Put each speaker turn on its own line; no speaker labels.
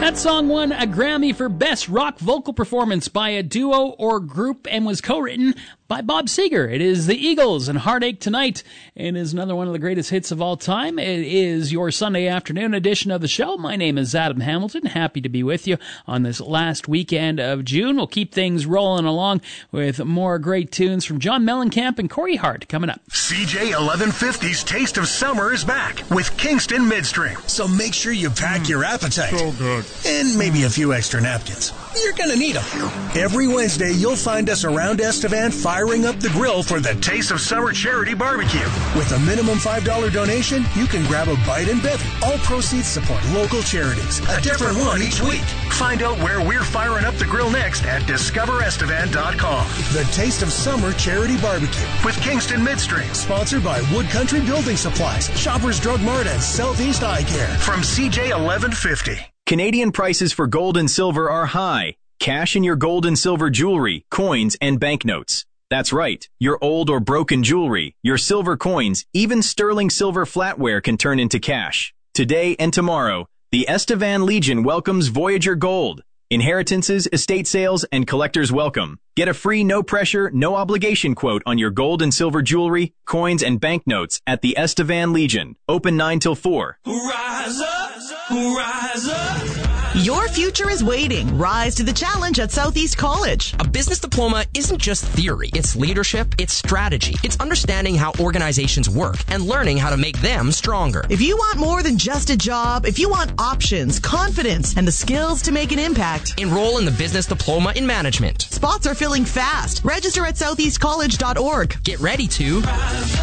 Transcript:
That song won a Grammy for Best Rock Vocal Performance by a Duo or Group and was co-written by Bob Seger. It is the Eagles and Heartache Tonight. It is another one of the greatest hits of all time. It is your Sunday afternoon edition of the show. My name is Adam Hamilton. Happy to be with you on this last weekend of June. We'll keep things rolling along with more great tunes from John Mellencamp and Corey Hart coming up.
CJ 1150's Taste of Summer is back with Kingston Midstream. So make sure you pack your appetite.
So good.
And maybe a few extra napkins. You're going to need them. Every Wednesday, you'll find us around Estevan firing up the grill for the Taste of Summer Charity Barbecue. With a minimum $5 donation, you can grab a bite and bevy. All proceeds support local charities. A different one each week. Find out where we're firing up the grill next at discoverestevan.com. The Taste of Summer Charity Barbecue with Kingston Midstream. Sponsored by Wood Country Building Supplies, Shoppers Drug Mart, and Southeast Eye Care. From CJ 1150.
Canadian prices for gold and silver are high. Cash in your gold and silver jewelry, coins, and banknotes. That's right. Your old or broken jewelry, your silver coins, even sterling silver flatware can turn into cash. Today and tomorrow, the Estevan Legion welcomes Voyager Gold. Inheritances, estate sales, and collectors welcome. Get a free, no-pressure, no-obligation quote on your gold and silver jewelry, coins, and banknotes at the Estevan Legion. Open 9 till 4.
Rise up, rise up.
Your future is waiting. Rise to the challenge at Southeast College.
A business diploma isn't just theory. It's leadership. It's strategy. It's understanding how organizations work and learning how to make them stronger.
If you want more than just a job, if you want options, confidence, and the skills to make an impact,
enroll in the Business Diploma in Management.
Spots are filling fast. Register at southeastcollege.org.
Get ready to